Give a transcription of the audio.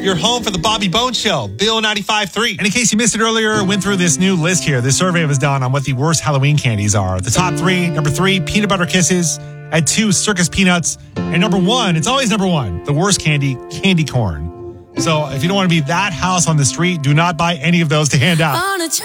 your home for the Bobby Bones Show, Bill 95.3. And in case you missed it earlier, I went through this new list here. This survey was done on what the worst Halloween candies are. The top three: number 3, peanut butter kisses. At 2, circus peanuts. And number 1, it's always number 1, the worst candy corn. So if you don't want to be that house on the street, do not buy any of those to hand out.